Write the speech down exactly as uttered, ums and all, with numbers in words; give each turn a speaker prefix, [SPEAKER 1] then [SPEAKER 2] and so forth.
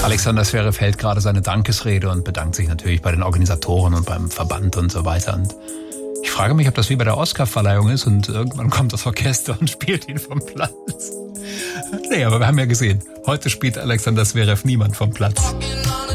[SPEAKER 1] Alexander Zverev hält gerade seine Dankesrede und bedankt sich natürlich bei den Organisatoren und beim Verband und so weiter. Und ich frage mich, ob das wie bei der Oscarverleihung ist und irgendwann kommt das Orchester und spielt ihn vom Platz. Nee, aber wir haben ja gesehen, heute spielt Alexander Zverev niemand vom Platz.